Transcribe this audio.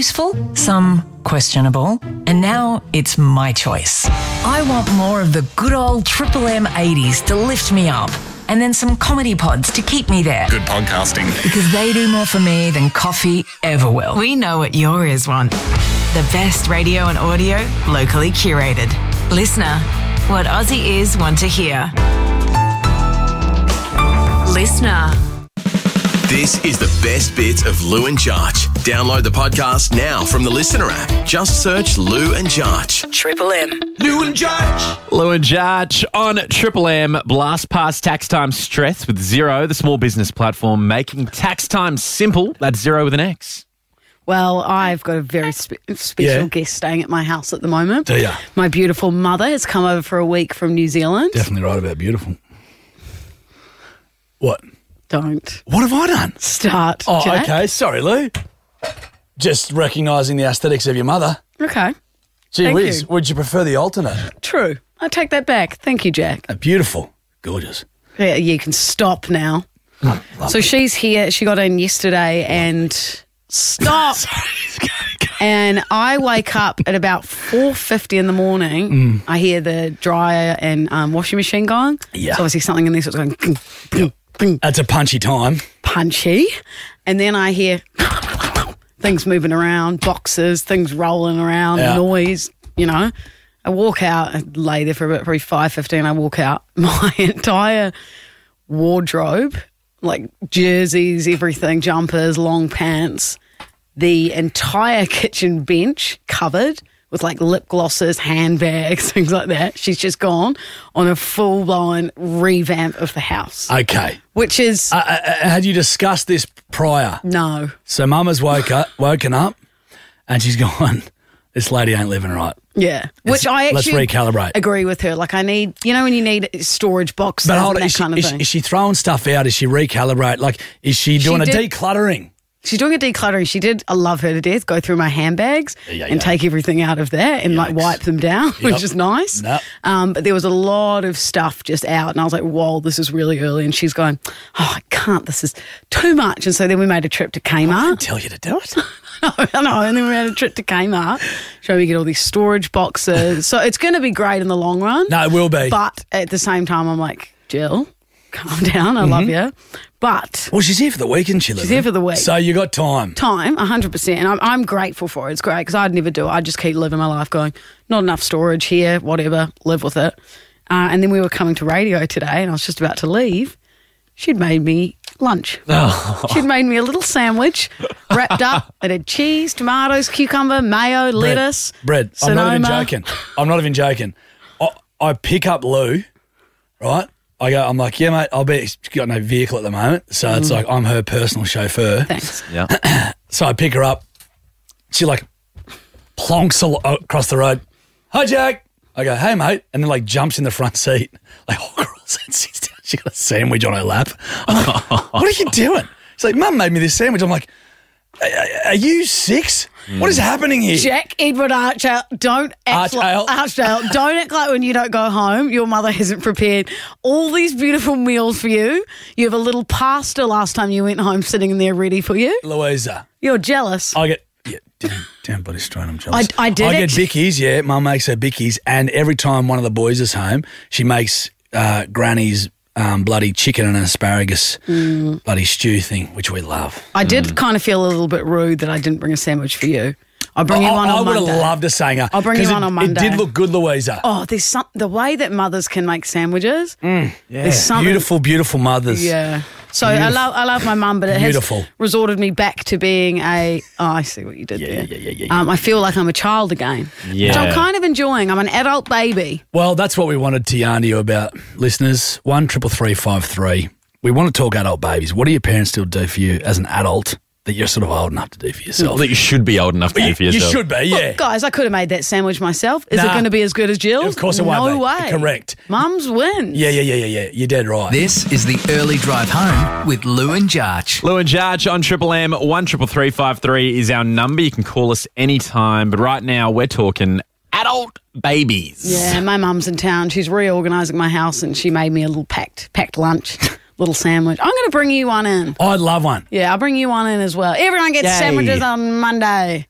useful, some questionable, and now it's my choice. I want more of the good old Triple M 80s to lift me up, and then some comedy pods to keep me there. Good podcasting. Because they do more for me than coffee ever will. We know what your ears want. The best radio and audio, locally curated. Listener, what Aussie ears want to hear. Listener. This is the best bits of Lou and Jarch. Download the podcast now from the Listener app. Just search Lou and Jarch. Triple M. Lou and Jarch. Lou and Jarch on Triple M. Blast past tax time stress with Xero, the small business platform making tax time simple. That's Xero with an X. Well, I've got a very special guest staying at my house at the moment. Do ya? My beautiful mother has come over for a week from New Zealand. Definitely right about beautiful. What? Don't. What have I done? Start, Oh, Jack. okay. Sorry, Lou. Just recognising the aesthetics of your mother. Okay. Gee Thank whiz, you. would you prefer the alternate? True. I take that back. Thank you, Jack. Beautiful. Gorgeous. Yeah, you can stop now. So she's here. She got in yesterday and stop. Sorry. And I wake up at about 4:50 in the morning. I hear the dryer and washing machine going. Yeah. So obviously something in there, so it's going ping, ping, ping, That's a punchy time. punchy. And then I hear things moving around, boxes, things rolling around, Yeah. noise, you know. I walk out, I lay there for about probably 5:15. I walk out. My entire wardrobe, like jerseys, everything, jumpers, long pants, the entire kitchen bench covered with like lip glosses, handbags, things like that. She's just gone on a full-blown revamp of the house, Okay. which is, Had you discussed this prior? no. So Mama's woken up and she's gone, this lady ain't living right. Yeah, which I let's actually recalibrate. agree with her. Like I need, you know, when you need storage boxes But hold and on, that kind of thing. is she throwing stuff out? Is she recalibrate? Like, is she doing a did- decluttering? She's doing a decluttering. She did, I love her to death, go through my handbags Yeah. and take everything out of there and like Yikes. wipe them down, which is nice. Yep. But there was a lot of stuff just out and I was like, whoa, this is really early. And she's going, oh, I can't, this is too much. And so then we made a trip to Kmart. Tell you to do it. I know. And then we had a trip to Kmart. So we get all these storage boxes. So it's going to be great in the long run. No, it will be. But at the same time, I'm like, Jill, calm down. I love you. But Well, she's here for the weekend, She's here for the week. So you got time. 100%. And I'm grateful for it. It's great because I'd never do it. I'd just keep living my life going, not enough storage here, whatever, live with it. And then we were coming to radio today and I was just about to leave. She'd made me lunch. She'd made me a little sandwich wrapped up. It had cheese, tomatoes, cucumber, mayo, lettuce. Bread. I'm not even Sonoma. joking. I'm not even joking. I pick up Lou, right? I'm like, yeah, mate, I'll be. She's got no vehicle at the moment. So it's like I'm her personal chauffeur. Thanks. Yeah. So I pick her up. She like plonks across the road. Hi, Jack. I go, hey, mate. And then like jumps in the front seat. Like, crawls and sits down. She got a sandwich on her lap. I'm like, what are you doing? She's like, Mum made me this sandwich. I'm like, are you 6? What is happening here? Jack Edward Archer, don't act Archdale. Archdale, don't act like when you don't go home, your mother hasn't prepared all these beautiful meals for you. You have a little pasta last time you went home sitting in there ready for you. Louisa. You're jealous. I get, damn bloody straight, I'm jealous. I did I it. get Bickies, yeah. Mum makes her Bickies, and every time one of the boys is home, she makes Granny's bloody chicken and asparagus bloody stew thing, which we love. I did kind of feel a little bit rude that I didn't bring a sandwich for you. I'll bring you one I on would Monday. have loved a singer. I'll bring you one on Monday. It did look good, Louisa. Oh, there's the way that mothers can make sandwiches. There's something. Beautiful, beautiful mothers. Yeah. So I love my mum, but it Beautiful. has resorted me back to being a. Oh, I see what you did there. Yeah. I feel like I'm a child again, which I'm kind of enjoying. I'm an adult baby. Well, that's what we wanted to yarn to you about, listeners. 133353. We want to talk adult babies. What do your parents still do for you as an adult that you're sort of old enough to do for yourself? That you should be old enough to do for You yourself. should be, yeah. Look, guys, I could have made that sandwich myself. Is it Nah. going to be as good as Jill's? Of course it won't No be. way. Correct. Mum's wins. Yeah. You're dead right. This is the early drive home with Lou and Jarch. Lou and Jarch on Triple M. 133353 is our number. You can call us anytime. But right now we're talking adult babies. Yeah, my mum's in town. She's reorganising my house and she made me a little packed lunch, little sandwich. I'm going to bring you one in. I'd love one. Yeah, I'll bring you one in as well. Everyone gets Yay. sandwiches on Monday.